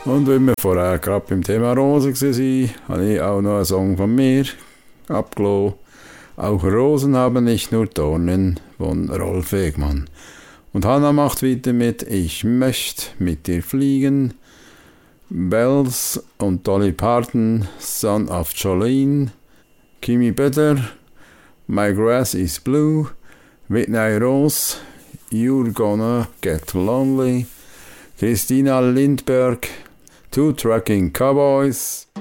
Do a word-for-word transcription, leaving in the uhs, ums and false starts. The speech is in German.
Und wenn wir vorher gerade beim Thema Rosen waren, habe ich auch noch einen Song von mir abgelassen. Auch Rosen haben nicht nur Dornen von Rolf Wegmann. Und Hannah macht weiter mit Ich möchte mit dir fliegen. Bells und Dolly Parton, Son of Jolene. Kimi Better, My Grass is Blue. Whitney Rose, You're Gonna Get Lonely. Christina Lindberg, Two Trucking Cowboys.